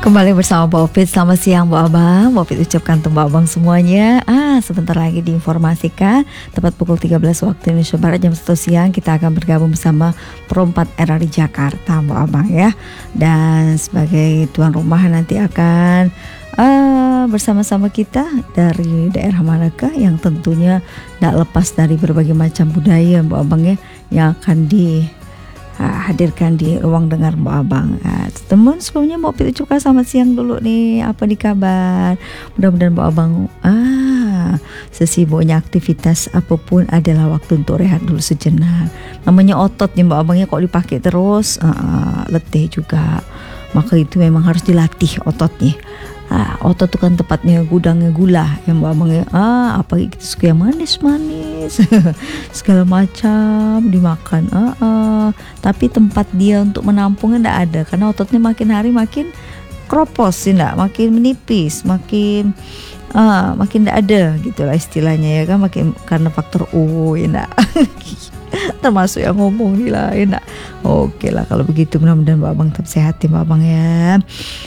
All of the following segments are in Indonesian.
Kembali bersama Mbak Opit. Selamat siang Mbak Abang. Mbak Opit ucapkan untuk Mbak Abang semuanya. Sebentar lagi diinformasikan tepat pukul 13 waktu Indonesia Barat jam 1 siang kita akan bergabung bersama Pro 4 RRI Jakarta Mbak Abang ya. Dan sebagai tuan rumah nanti akan bersama-sama kita dari daerah manakah yang tentunya tidak lepas dari berbagai macam budaya Mbak Abang ya, yang akan hadirkan di ruang dengar Mbak Abang. Teman sebelumnya mau ucapkan selamat siang dulu nih. Apa nih kabar? Mudah-mudahan Mbak Abang sesibuknya aktivitas apapun adalah waktu untuk rehat dulu sejenak. Namanya otot nih Mbak Abangnya, kok dipakai terus letih juga. Maka itu memang harus dilatih ototnya. Otot itu kan tepatnya gudangnya gula yang Mbak Abang ya. Apa kita suka yang manis-manis segala macam dimakan. Tapi tempat dia untuk menampungnya tidak ada, karena ototnya makin hari makin kropos sih, makin menipis, makin tidak ada gitulah istilahnya ya kan, makin karena faktor ya termasuk yang ngomong gila ya. Oke lah kalau begitu, mudah-mudahan Mbak Abang tetap sehat ya Mbak Abang ya.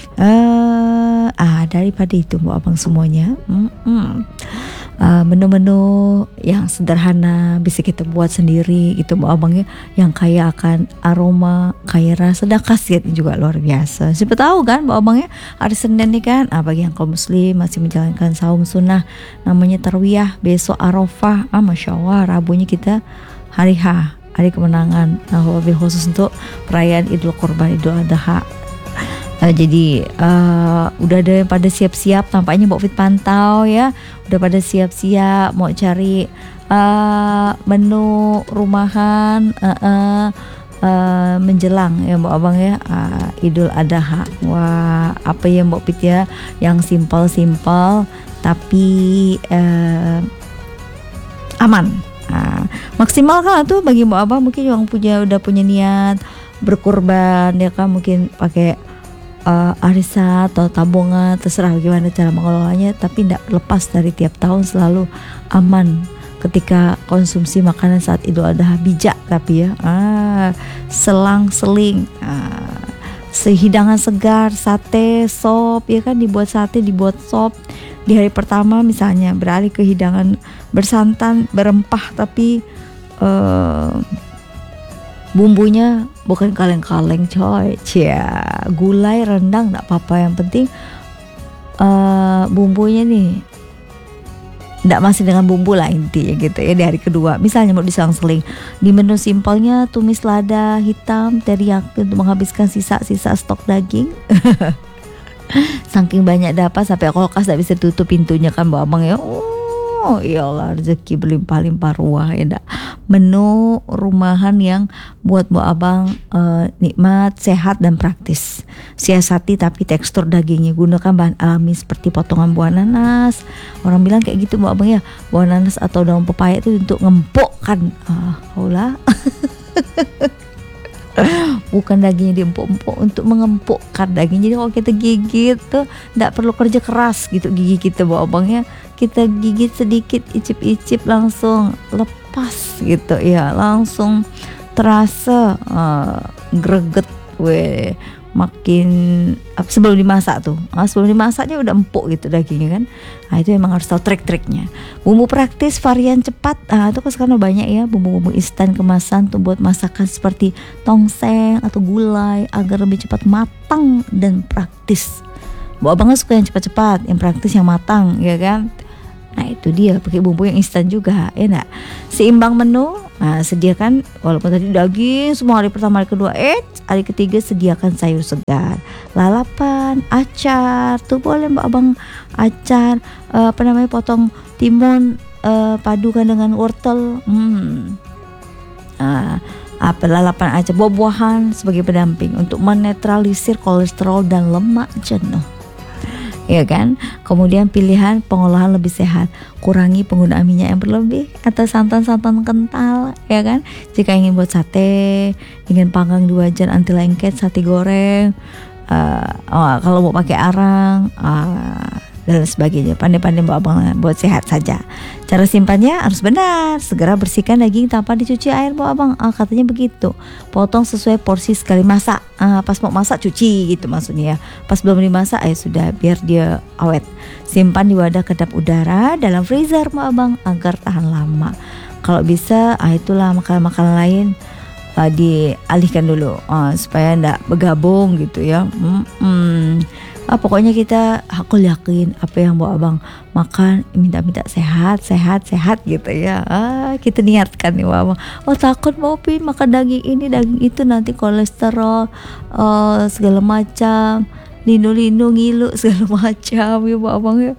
Daripada itu Mbak Abang semuanya, menu-menu yang sederhana bisa kita buat sendiri gitu Mbak Abang ya, yang kaya akan aroma, kaya rasa dan khasiatnya juga luar biasa. Siapa tahu kan Mbak Abang ya, hari Senin nih kan, bagi yang kaum muslim masih menjalankan saum sunnah namanya tarwiyah, besok Arafah, Masya Allah, Rabunya kita hari kemenangan, wabil khusus untuk perayaan Idul Kurban, Idul Adha. Jadi udah ada yang pada siap-siap, tampaknya Mbak Fit pantau ya, udah pada siap-siap mau cari menu rumahan menjelang ya Mbak Abang ya, Idul Adha. Wah, apa ya Mbak Fit ya, yang simpel-simpel tapi aman. Maksimal kan tuh bagi Mbak Abang mungkin yang udah punya niat berkurban ya kan, mungkin pakai arisan atau tabungan, terserah bagaimana cara mengelolanya, tapi tidak lepas dari tiap tahun selalu aman ketika konsumsi makanan saat Idul Adha. Bijak tapi ya, selang-seling, sehidangan segar, sate, sop ya kan, dibuat sate, dibuat sop di hari pertama misalnya, beralih ke hidangan bersantan, berempah tapi bumbunya bukan kaleng-kaleng coy, gulai, rendang gak apa-apa, yang penting bumbunya nih nggak masih dengan bumbu lah intinya gitu ya. Di hari kedua misalnya mau diselang-seling di menu simpelnya, tumis lada hitam teriyaki untuk menghabiskan sisa-sisa stok daging. Saking banyak dapat sampai kulkas gak bisa tutup pintunya kan Mbak Abang ya. Iyalah, rezeki berlimpah-limpah ruah ya enggak. Menu rumahan yang buat Mbak Abang nikmat, sehat dan praktis. Siasati tapi tekstur dagingnya, gunakan bahan alami seperti potongan buah nanas. Orang bilang kayak gitu Mbak Abang ya, buah nanas atau daun pepaya itu untuk ngempokkan. Bukan dagingnya diempuk-empuk, untuk mengempukkan daging. Jadi kalau kita gigit tuh tidak perlu kerja keras gitu gigi kita Mbak Abang ya. Kita gigit sedikit, icip-icip langsung lepas gitu ya, langsung terasa greget makin sebelum dimasak tuh. Sebelum dimasaknya udah empuk gitu dagingnya kan. Itu memang harus tahu trik-triknya. Bumbu praktis, varian cepat. Itu kan sekarang banyak ya bumbu-bumbu instan kemasan tuh buat masakan seperti tongseng atau gulai agar lebih cepat matang dan praktis. Mbak Abang suka yang cepat-cepat, yang praktis, yang matang ya kan. Itu dia, pakai bumbu yang instan juga ya enggak. Seimbang menu, sediakan walaupun tadi daging semua hari pertama, hari kedua, hari ketiga sediakan sayur segar, lalapan, acar tuh boleh Mbak Abang, acar potong timun padukan dengan wortel, lalapan acar, buah-buahan sebagai pendamping untuk menetralisir kolesterol dan lemak jenuh. Ya kan. Kemudian pilihan pengolahan lebih sehat, kurangi penggunaan minyak yang berlebih atau santan-santan kental ya kan. Jika ingin buat sate, ingin panggang di wajan anti lengket, sate goreng, kalau mau pakai arang dan sebagainya. Pandai-pandai Mbak Abang buat sehat saja. Cara simpannya harus benar. Segera bersihkan daging tanpa dicuci air Mbak Abang. Katanya begitu. Potong sesuai porsi sekali masak. Pas mau masak cuci gitu maksudnya ya. Pas belum dimasak sudah biar dia awet. Simpan di wadah kedap udara dalam freezer Mbak Abang agar tahan lama. Kalau bisa itulah makanan-makanan lain dialihkan dulu supaya enggak bergabung gitu ya. Pokoknya kita aku yakin apa yang Mbak Abang makan minta sehat gitu ya. Kita niatkan nih Mbak Abang. Takut mau makan daging ini daging itu nanti kolesterol segala macam, linu ngilu segala macam ya Mbak Abang ya.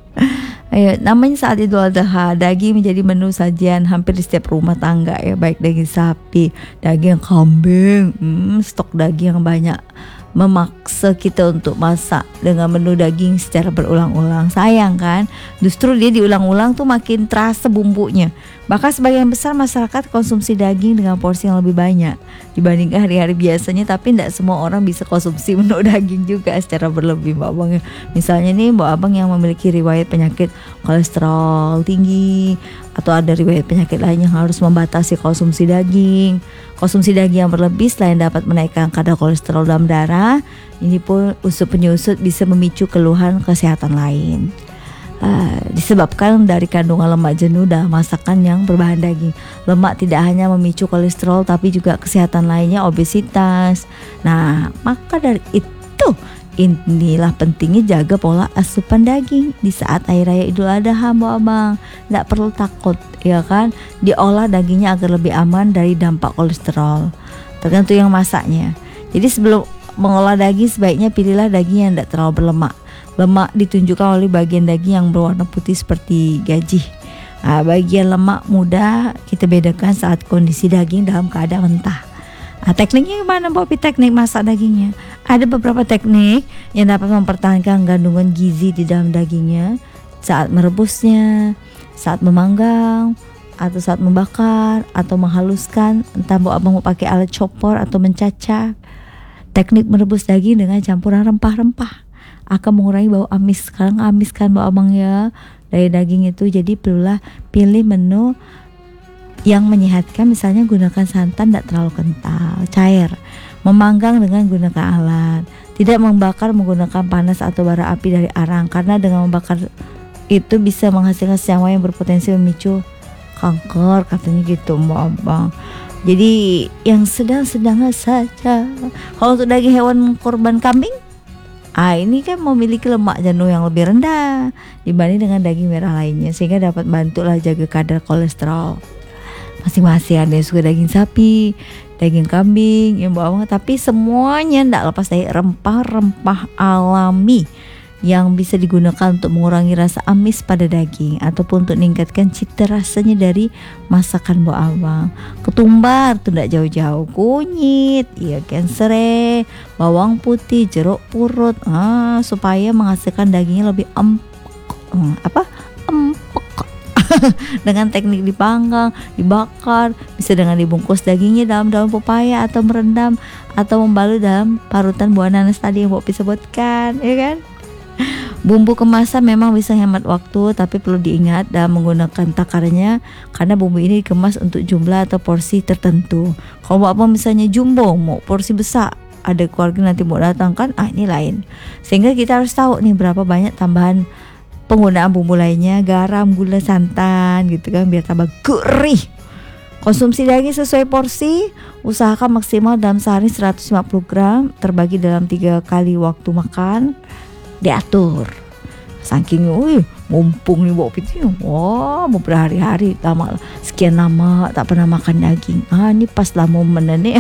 Namanya saat Idul Adha, daging menjadi menu sajian hampir di setiap rumah tangga ya, baik daging sapi, daging kambing, stok daging yang banyak memaksa kita untuk masak dengan menu daging secara berulang-ulang. Sayang kan, justru dia diulang-ulang tuh makin terasa bumbunya. Bahkan sebagian besar masyarakat konsumsi daging dengan porsi yang lebih banyak dibandingkan hari-hari biasanya, tapi tidak semua orang bisa konsumsi menu daging juga secara berlebih Mbak Abang. Misalnya nih Mbak Abang yang memiliki riwayat penyakit kolesterol tinggi atau ada riwayat penyakit lain yang harus membatasi konsumsi daging. Konsumsi daging yang berlebih selain dapat menaikkan kadar kolesterol dalam darah, ini pun penyusut bisa memicu keluhan kesehatan lain. Disebabkan dari kandungan lemak jenuh dalam masakan yang berbahan daging. Lemak tidak hanya memicu kolesterol tapi juga kesehatan lainnya, obesitas. Nah, maka dari itu inilah pentingnya jaga pola asupan daging di saat hari raya Idul Adha Mbak Abang. Tidak perlu takut ya kan, diolah dagingnya agar lebih aman dari dampak kolesterol. Tergantung yang masaknya. Jadi sebelum mengolah daging sebaiknya pilihlah daging yang tidak terlalu berlemak. Lemak ditunjukkan oleh bagian daging yang berwarna putih seperti gaji. Bagian lemak muda kita bedakan saat kondisi daging dalam keadaan mentah. Tekniknya gimana Mbak Pi, teknik masak dagingnya? Ada beberapa teknik yang dapat mempertahankan kandungan gizi di dalam dagingnya saat merebusnya, saat memanggang, atau saat membakar atau menghaluskan. Entah Mbak Abang mau pakai alat chopper atau mencacah. Teknik merebus daging dengan campuran rempah-rempah akan mengurangi bau amis. Sekarang amis kan Mbak Abang ya dari daging itu. Jadi perlulah pilih menu yang menyehatkan, misalnya gunakan santan tidak terlalu kental, cair. Memanggang dengan gunakan alat. Tidak membakar menggunakan panas atau bara api dari arang, karena dengan membakar itu bisa menghasilkan senyawa yang berpotensi memicu kanker, katanya gitu Mbak Abang. Jadi yang sedang-sedang saja. Kalau untuk daging hewan kurban kambing, ini kan memiliki lemak jenuh yang lebih rendah dibanding dengan daging merah lainnya, sehingga dapat bantulah jaga kadar kolesterol. Masing-masing ada yang suka daging sapi, daging kambing, yang bawa, tapi semuanya tidak lepas dari rempah-rempah alami yang bisa digunakan untuk mengurangi rasa amis pada daging ataupun untuk meningkatkan cita rasanya dari masakan Mbak Abang. Ketumbar tuh tidak jauh-jauh, kunyit, kan, serai, bawang putih, jeruk purut, supaya menghasilkan dagingnya lebih empuk. Dengan teknik dipanggang, dibakar, bisa dengan dibungkus dagingnya dalam daun pepaya atau merendam atau membalut dalam parutan buah nanas tadi yang Mbak Pi sebutkan, ya kan? Bumbu kemasan memang bisa hemat waktu, tapi perlu diingat dalam menggunakan takarannya, karena bumbu ini dikemas untuk jumlah atau porsi tertentu. Kalau Mbak Abang misalnya jumbo, mau porsi besar, ada keluarga nanti mau datang kan, ini lain. Sehingga kita harus tahu nih berapa banyak tambahan penggunaan bumbu lainnya, garam, gula, santan gitu kan, biar tambah gurih. Konsumsi daging sesuai porsi, usahakan maksimal dalam sehari 150 gram, terbagi dalam 3 kali waktu makan, diatur. Saking mumpung nih Mbak Piti, mau berhari-hari sekian lama tak pernah makan daging. Ini pas lah momen nih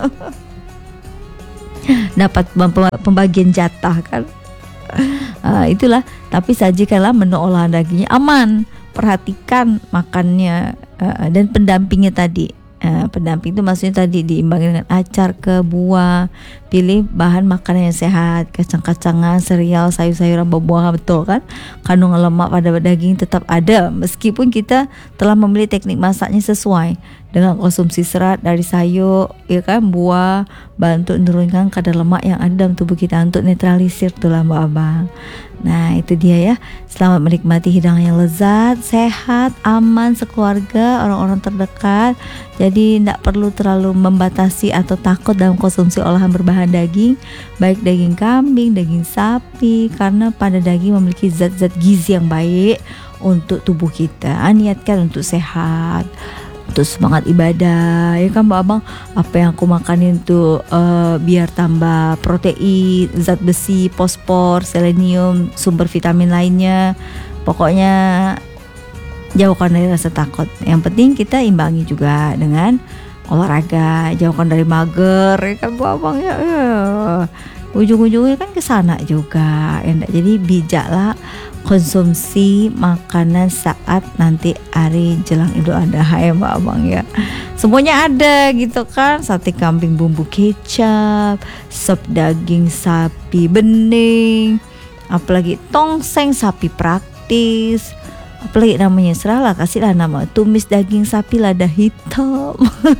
dapat pembagian jatah kan. Itulah, tapi sajikanlah menu olahan dagingnya aman, perhatikan makannya, dan pendampingnya tadi. Pendamping itu maksudnya tadi diimbangi dengan acar ke buah. Pilih bahan makanan yang sehat, kacang-kacangan, sereal, sayur-sayuran, buah-buahan, betul kan? Kandungan lemak pada daging tetap ada meskipun kita telah memilih teknik masaknya sesuai dengan konsumsi serat dari sayur, ya kan, buah, bantu menurunkan kadar lemak yang ada dalam tubuh kita untuk netralisir tulah Mbak Abang. Nah itu dia ya. Selamat menikmati hidangan yang lezat, sehat, aman sekeluarga, orang-orang terdekat. Jadi tidak perlu terlalu membatasi atau takut dalam konsumsi olahan berbahan daging, baik daging kambing, daging sapi, karena pada daging memiliki zat-zat gizi yang baik untuk tubuh kita. Niatkan untuk sehat, untuk semangat ibadah, ya kan Mbak Abang. Apa yang aku makanin tuh biar tambah protein, zat besi, fosfor, selenium, sumber vitamin lainnya. Pokoknya jauhkan dari rasa takut. Yang penting kita imbangi juga dengan olahraga, jauhkan dari mager, ya kan Mbak Abang ya. Ujung-ujungnya kan ke sana juga. Jadi bijaklah konsumsi makanan saat nanti hari jelang Idul Adha ya Mbak Abang ya. Semuanya ada gitu kan. Sate kambing bumbu kecap, sop daging sapi bening, apalagi tongseng sapi praktis, apalagi namanya, serahlah, kasihlah nama, tumis daging sapi lada hitam.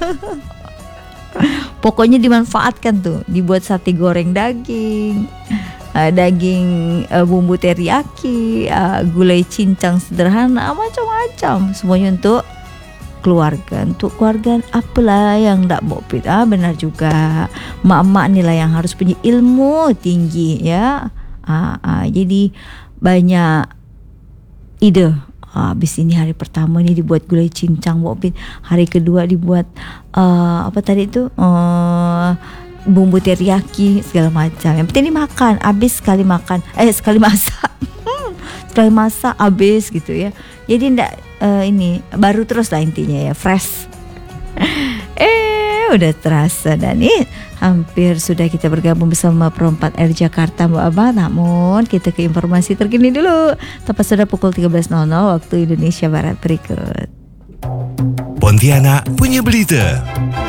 Pokoknya dimanfaatkan tuh, dibuat sate goreng daging, daging bumbu teriyaki, gulai cincang sederhana, macam-macam. Semuanya untuk keluarga, apalah yang tak bopit. Benar juga, mak-mak inilah yang harus punya ilmu tinggi ya. Jadi banyak ide. Habis ini hari pertama ini dibuat gulai cincang bopit, hari kedua dibuat apa tadi itu bumbu teriyaki segala macam. Yang penting dimakan, habis sekali makan, sekali masak, sekali masak habis gitu ya. Jadi ndak ini baru terus lah intinya ya, fresh. Udah terasa dan nih hampir sudah kita bergabung bersama Pro 4 Air Jakarta Mbak Abang. Namun kita ke informasi terkini dulu. Tepat sudah pukul 13.00 waktu Indonesia Barat berikut. Pontianak punya berita.